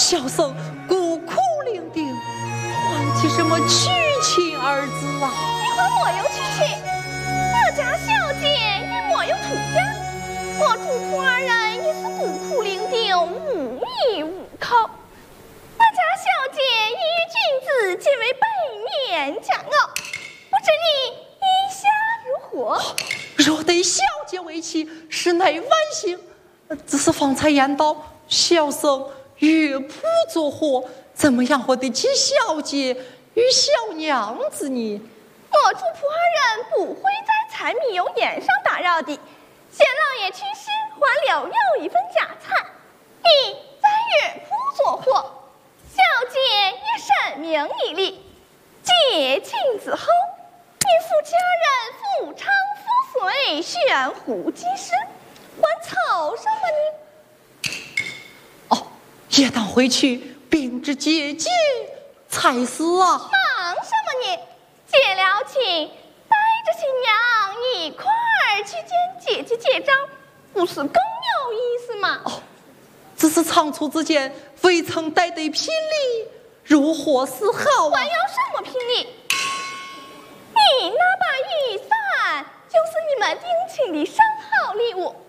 小僧孤苦伶仃，唤起什么娶亲二字啊？ 你还莫有娶亲，我家小姐也莫有出家，我主仆二人也是孤苦伶仃，无依无靠。我家小姐已与君子结为百年佳偶，不知你意下如何？ 若得小姐为妻，实乃万幸。只是方才言道，小僧乐谱作货，怎么样活得起小姐与小娘子呢？ 我主仆二人不会在柴米油盐上打扰的。贤老爷去世，还留有一份家产，你在乐谱作货，小姐也申明一例。结亲之后，你夫家人夫唱妇随，悬壶济世，还愁什么呢？ 哦，也当回去禀知姐姐才是啊。 忙什么呢？结了亲，带着新娘一块儿去见姐姐结账，不是更有意思吗？ 哦，只是仓促之间，未曾带得聘礼，如何是好啊？ 还要什么聘礼？你那把雨伞就是你们定亲的上好礼物。